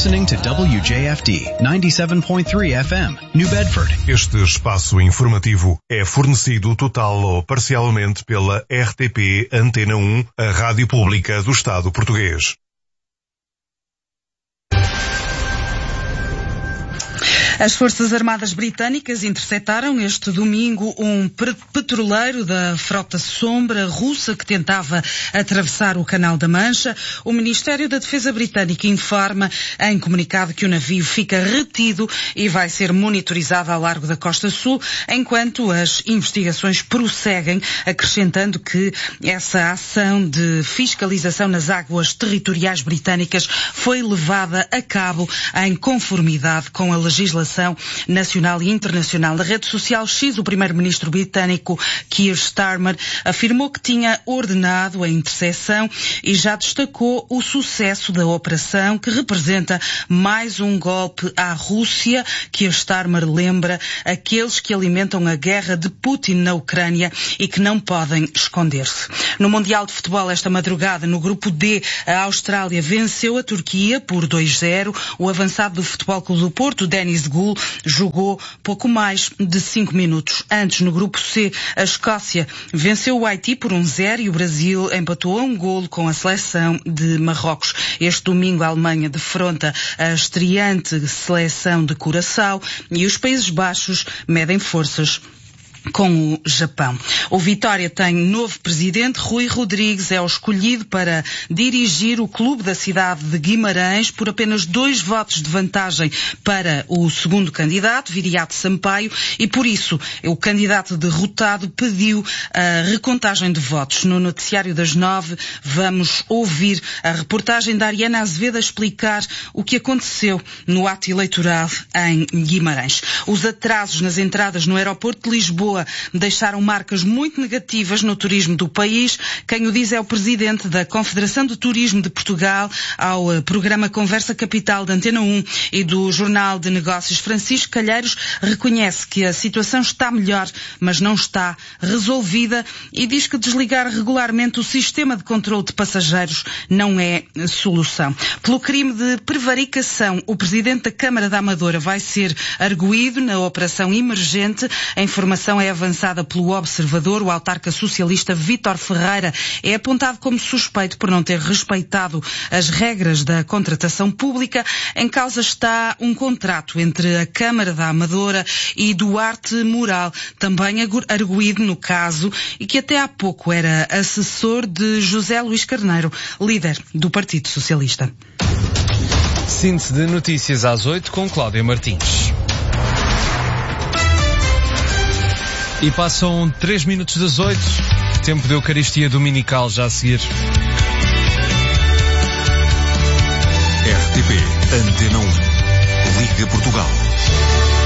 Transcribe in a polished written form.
listening to WJFD 97.3 FM, New Bedford. Este espaço informativo é fornecido total ou parcialmente pela RTP Antena 1, a rádio pública do Estado português. As Forças Armadas Britânicas interceptaram este domingo um petroleiro da frota Sombra russa que tentava atravessar o Canal da Mancha. O Ministério da Defesa britânico informa em comunicado que o navio fica retido e vai ser monitorizado ao largo da Costa Sul, enquanto as investigações prosseguem, acrescentando que essa ação de fiscalização nas águas territoriais britânicas foi levada a cabo em conformidade com a legislação nacional e internacional. Na rede social X, o primeiro-ministro britânico Keir Starmer afirmou que tinha ordenado a interseção e já destacou o sucesso da operação, que representa mais um golpe à Rússia. Keir Starmer lembra aqueles que alimentam a guerra de Putin na Ucrânia e que não podem esconder-se. No Mundial de Futebol esta madrugada, no grupo D, a Austrália venceu a Turquia por 2-0. O avançado do Futebol Clube do Porto, Denis Goul, jogou pouco mais de 5 minutos. Antes, no grupo C, a Escócia venceu o Haiti por 1-0 e o Brasil empatou a um golo com a seleção de Marrocos. Este domingo a Alemanha defronta a estreante seleção de Curaçao e os Países Baixos medem forças com o Japão. O Vitória tem novo presidente. Rui Rodrigues é o escolhido para dirigir o clube da cidade de Guimarães por apenas 2 votos de vantagem para o segundo candidato, Viriato Sampaio, e por isso o candidato derrotado pediu a recontagem de votos. No noticiário das 9 vamos ouvir a reportagem da Ariana Azevedo a explicar o que aconteceu no ato eleitoral em Guimarães. Os atrasos nas entradas no aeroporto de Lisboa deixaram marcas muito negativas no turismo do país. Quem o diz é o presidente da Confederação de Turismo de Portugal ao programa Conversa Capital da Antena 1 e do Jornal de Negócios. Francisco Calheiros reconhece que a situação está melhor, mas não está resolvida, e diz que desligar regularmente o sistema de controle de passageiros não é solução. Pelo crime de prevaricação, o presidente da Câmara da Amadora vai ser arguido na operação emergente. A informação é avançada pelo Observador. O autarca socialista Vítor Ferreira é apontado como suspeito por não ter respeitado as regras da contratação pública. Em causa está um contrato entre a Câmara da Amadora e Duarte Moral, também arguido no caso e que até há pouco era assessor de José Luís Carneiro, líder do Partido Socialista. Síntese de notícias às 8 com Cláudia Martins. E passam 3 minutos das 8, tempo de Eucaristia Dominical já a seguir. RTP Antena 1, Liga Portugal.